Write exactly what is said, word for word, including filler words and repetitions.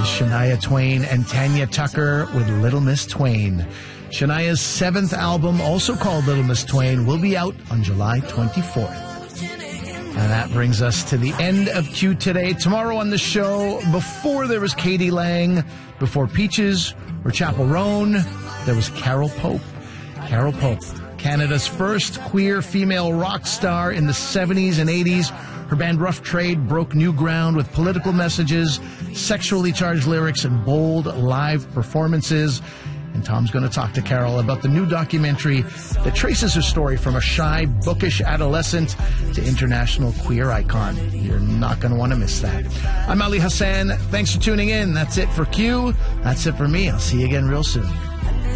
is Shania Twain and Tanya Tucker with Little Miss Twain. Shania's seventh album, also called Little Miss Twain, will be out on July twenty-fourth. And that brings us to the end of Q today. Tomorrow on the show, before there was Katie Lang, before Peaches or Chapel Roan, there was Carol Pope. Carol Pope, Canada's first queer female rock star in the seventies and eighties. Her band Rough Trade broke new ground with political messages, sexually charged lyrics, and bold live performances. And Tom's going to talk to Carol about the new documentary that traces her story from a shy, bookish adolescent to international queer icon. You're not going to want to miss that. I'm Ali Hassan. Thanks for tuning in. That's it for Q. That's it for me. I'll see you again real soon.